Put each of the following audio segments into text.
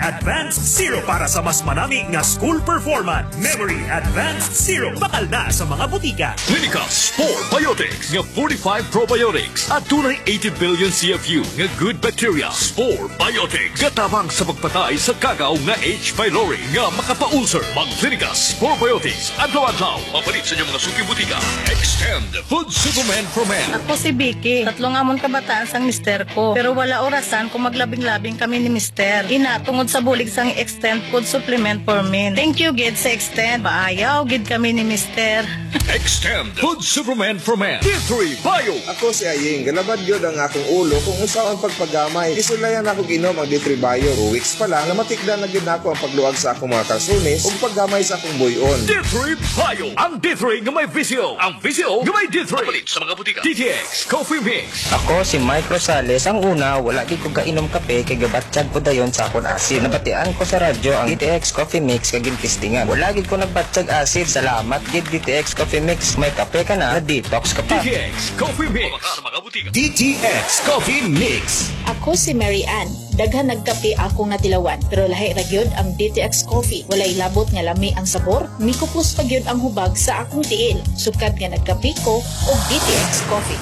Advanced Zero para sa mas manami nga school performance. Memory Advanced Zero bakal na sa mga butika. Clinicals 4 Biotics nga 45 probiotics at tunay 80 billion CFU nga good bacteria. 4 Biotics gatabang sa pagpatay sa kagaw nga H. pylori nga makapa-ulcer. Mag Clinicals 4 Biotics adlaw-adlaw mapalit sa inyong mga suki butika. Extend Food Supplement for Men. Ako si Vicky. 3 amon kabataan sang mister ko. Pero wala orasan kung maglabing-labing kami ni mister. Tungod sa bulig sang Extend Food Supplement for Men. Thank you, Gid, sa Extend. Paayaw, Gid kami ni mister. Extend Food Supplement for Men. D3 Bio. Ako si Aying, galabad yun ang akong ulo kung usaw ang pagpagamay. Isulayan ako ginom ang D3 Bio. 2 weeks pa lang, namatikdan na gid ako ang pagluwag sa akong mga kalsunis ug paggamay sa akong buyon. D3 Bio. Ang D3 nga may visio. Ang visio nga may D3. Mapalit sa mga butika. DTX Coffee Mix. Ako si Mike Rosales. Ang una, wala di ko kainom kape kay gabatsyag po dayon sa akong asid. Nabatian ko sa radyo ang DTX Coffee Mix kagin testingan. Wala gid ko nagbatsyag asid. Salamat gid DTX Coffee Mix. May kape ka na detox ka pa. DTX Coffee Mix. Sa mga butika. DTX Coffee Mix. Ako si Mary Ann. Daghan nagkape ako nga tilawan, pero lahi ra gyud ang DTX Coffee. Walay labot nga lami ang sabor, mikupos pa gyud ang hubag sa akong tiil. Sukad nga nagkape ko og DTX Coffee.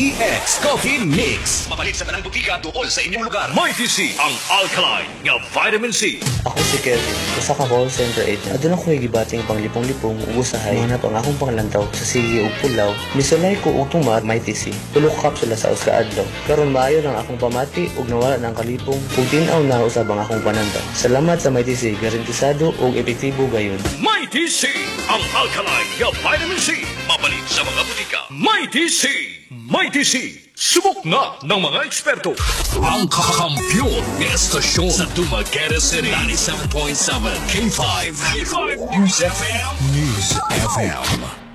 DTX Coffee Mix. Mapalit sa tanang butika tuol sa inyong lugar. Mighty C. Ang alkaline nga vitamin C. Ako si Kevin, usa ka call center agent. Adun ako gibating panglipong-lipong ug usahay manap ang akong panglantaw sa sige ug pulaw. Misulay ko og tumat may TC. Tulo ka kapsula sa usa ka adlaw. Karon maayo lang akong pamati ug nawala ng kalipong ug tin-aw na usab ang akong panantaw. Salamat sa may TC, garantisado ug epektibo gayon. Mighty C. Ang alkaline nga vitamin C. Mapalit sa mga butika. Mighty C. Mighty C. Subok na ng mga eksperto. Ang kakampiyon ng estasyon sa Dumaguete City. 97.7 K5. News FM. News FM.